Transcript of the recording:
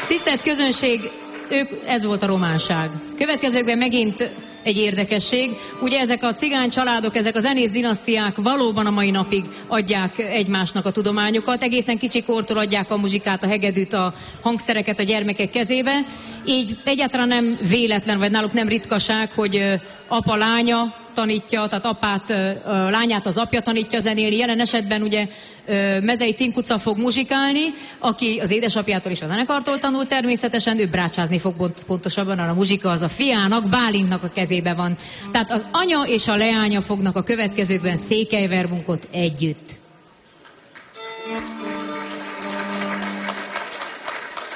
Tisztelt közönség, ez volt a románság. Következőkben megint egy érdekesség. Ugye ezek a cigány családok, ezek a zenész dinasztiák valóban a mai napig adják egymásnak a tudományokat. Egészen kicsi kortól adják a muzsikát, a hegedűt, a hangszereket a gyermekek kezébe. Így egyáltalán nem véletlen, vagy náluk nem ritkaság, hogy apa lánya tanítja, tehát apát, lányát az apja tanítja zenélni. Jelen esetben ugye Mezei Tinkuca fog muzsikálni, aki az édesapjától és a zenekartól tanult természetesen, ő brácsázni fog pontosabban, a muzsika az a fiának, Bálintnak a kezébe van. Tehát az anya és a leánya fognak a következőkben Székelyvermunkot együtt.